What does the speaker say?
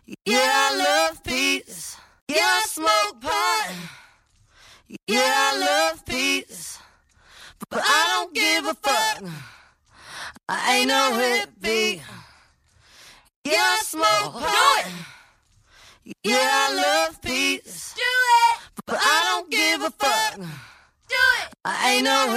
Yeah, I love peace. Yeah, I smoke pot. Yeah, I love peace. But I don't give a fuck. I ain't no hippie. Yeah, I smoke pot. Yeah, I love peace. Do it! But I don't give a fuck. Do it! I ain't no